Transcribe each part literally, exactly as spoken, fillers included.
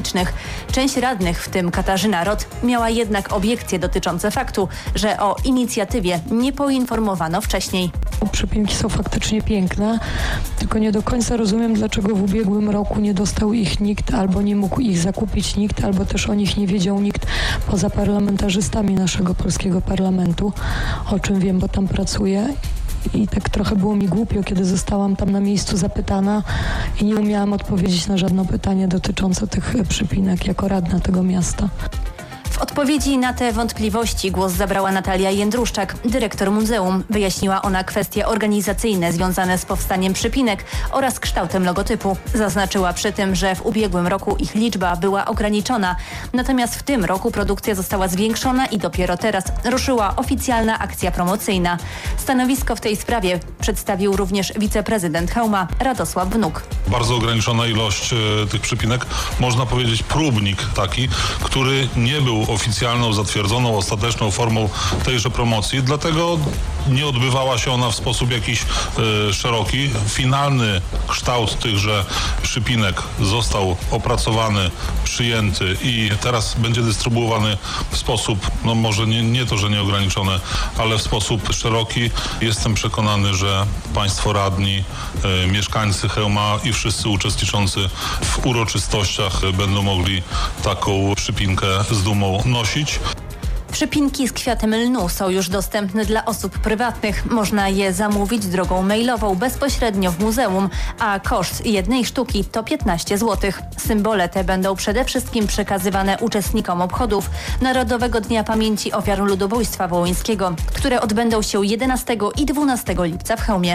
publicznych. Część radnych, w tym Katarzyna Rot, miała jednak obiekcje dotyczące faktu, że o inicjatywie nie poinformowano wcześniej. Przypinki są faktycznie piękne, tylko nie do końca rozumiem, dlaczego w ubiegłym roku nie dostał ich nikt, albo nie mógł ich zakupić nikt, albo też o nich nie wiedział nikt poza parlamentarzystami naszego polskiego parlamentu, o czym wiem, bo tam pracuję. I tak trochę było mi głupio, kiedy zostałam tam na miejscu zapytana i nie umiałam odpowiedzieć na żadne pytanie dotyczące tych przypinek jako radna tego miasta. W odpowiedzi na te wątpliwości głos zabrała Natalia Jędruszczak, dyrektor muzeum. Wyjaśniła ona kwestie organizacyjne związane z powstaniem przypinek oraz kształtem logotypu. Zaznaczyła przy tym, że w ubiegłym roku ich liczba była ograniczona, natomiast w tym roku produkcja została zwiększona i dopiero teraz ruszyła oficjalna akcja promocyjna. Stanowisko w tej sprawie przedstawił również wiceprezydent Chełma Radosław Wnuk. Bardzo ograniczona ilość e, tych przypinek, można powiedzieć próbnik taki, który nie był oficjalną, zatwierdzoną, ostateczną formą tejże promocji, dlatego nie odbywała się ona w sposób jakiś e, szeroki. Finalny kształt tychże przypinek został opracowany, przyjęty i teraz będzie dystrybuowany w sposób, no może nie, nie to, że nieograniczony, ale w sposób szeroki. Jestem przekonany, że państwo radni, e, mieszkańcy Chełma i wszyscy uczestniczący w uroczystościach będą mogli taką przypinkę z dumą nosić. Przypinki z kwiatem lnu są już dostępne dla osób prywatnych. Można je zamówić drogą mailową bezpośrednio w muzeum, a koszt jednej sztuki to piętnaście złotych. Symbole te będą przede wszystkim przekazywane uczestnikom obchodów Narodowego Dnia Pamięci Ofiar Ludobójstwa Wołyńskiego, które odbędą się jedenastego i dwunastego lipca w Chełmie.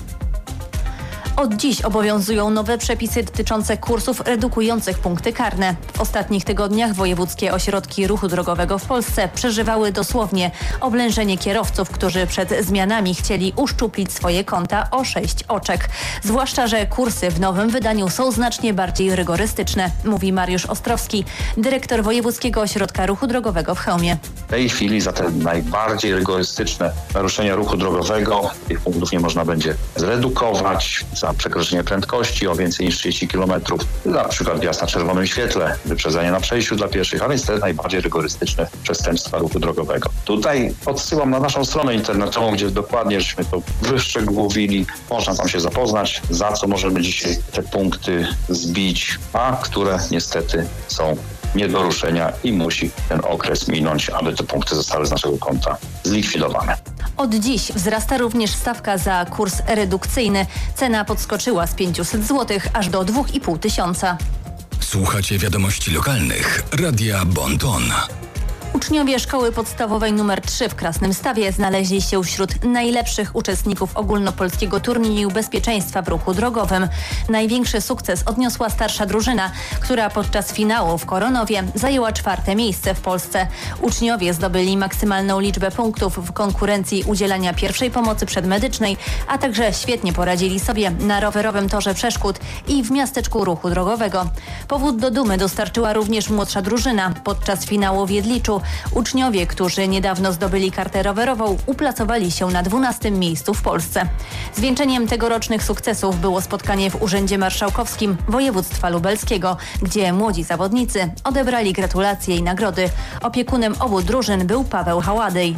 Od dziś obowiązują nowe przepisy dotyczące kursów redukujących punkty karne. W ostatnich tygodniach wojewódzkie ośrodki ruchu drogowego w Polsce przeżywały dosłownie oblężenie kierowców, którzy przed zmianami chcieli uszczuplić swoje konta o sześć oczek. Zwłaszcza, że kursy w nowym wydaniu są znacznie bardziej rygorystyczne, mówi Mariusz Ostrowski, dyrektor Wojewódzkiego Ośrodka Ruchu Drogowego w Chełmie. W tej chwili za te najbardziej rygorystyczne naruszenia ruchu drogowego tych punktów nie można będzie zredukować. Za przekroczenie prędkości o więcej niż trzydzieści kilometrów, na przykład wjazd na czerwonym świetle, wyprzedzenie na przejściu dla pieszych, a więc te najbardziej rygorystyczne przestępstwa ruchu drogowego. Tutaj odsyłam na naszą stronę internetową, gdzie dokładnie żeśmy to wyszczegółowili. Można tam się zapoznać, za co możemy dzisiaj te punkty zbić, a które niestety są nie do ruszenia i musi ten okres minąć, aby te punkty zostały z naszego konta zlikwidowane. Od dziś wzrasta również stawka za kurs redukcyjny. Cena podskoczyła z pięćset złotych aż do dwa i pół tysiąca. Słuchacie wiadomości lokalnych Radia Bon Ton. Uczniowie szkoły podstawowej numer trzy w Krasnymstawie znaleźli się wśród najlepszych uczestników ogólnopolskiego turnieju bezpieczeństwa w ruchu drogowym. Największy sukces odniosła starsza drużyna, która podczas finału w Koronowie zajęła czwarte miejsce w Polsce. Uczniowie zdobyli maksymalną liczbę punktów w konkurencji udzielania pierwszej pomocy przedmedycznej, a także świetnie poradzili sobie na rowerowym torze przeszkód i w miasteczku ruchu drogowego. Powód do dumy dostarczyła również młodsza drużyna. Podczas finału w Jedliczu uczniowie, którzy niedawno zdobyli kartę rowerową, uplacowali się na dwunastym miejscu w Polsce. Zwieńczeniem tegorocznych sukcesów było spotkanie w Urzędzie Marszałkowskim Województwa Lubelskiego, gdzie młodzi zawodnicy odebrali gratulacje i nagrody. Opiekunem obu drużyn był Paweł Haładej.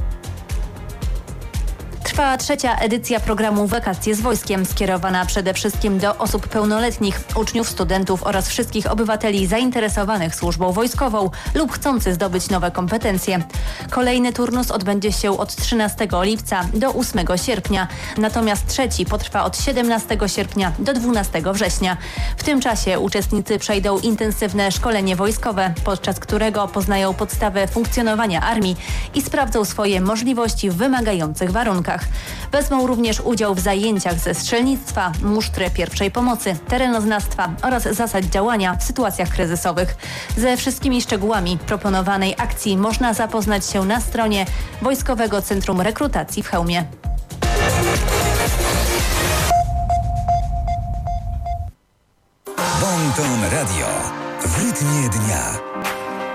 Trwa trzecia edycja programu Wakacje z Wojskiem, skierowana przede wszystkim do osób pełnoletnich, uczniów, studentów oraz wszystkich obywateli zainteresowanych służbą wojskową lub chcących zdobyć nowe kompetencje. Kolejny turnus odbędzie się od trzynastego lipca do ósmego sierpnia, natomiast trzeci potrwa od siedemnastego sierpnia do dwunastego września. W tym czasie uczestnicy przejdą intensywne szkolenie wojskowe, podczas którego poznają podstawę funkcjonowania armii i sprawdzą swoje możliwości w wymagających warunkach. Wezmą również udział w zajęciach ze strzelnictwa, musztry pierwszej pomocy, terenoznawstwa oraz zasad działania w sytuacjach kryzysowych. Ze wszystkimi szczegółami proponowanej akcji można zapoznać się na stronie Wojskowego Centrum Rekrutacji w Chełmie. Bon Ton Radio w rytmie dnia.